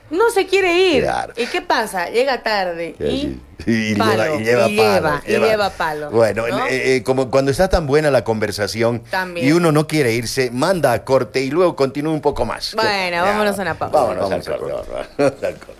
No se quiere ir. Claro. ¿Y qué pasa? Llega tarde y palo, lleva palo. Bueno, ¿no? como cuando está tan buena la conversación También. y uno no quiere irse, manda a corte y luego continúa un poco más. Bueno, vámonos a una pausa. Vámonos al corte.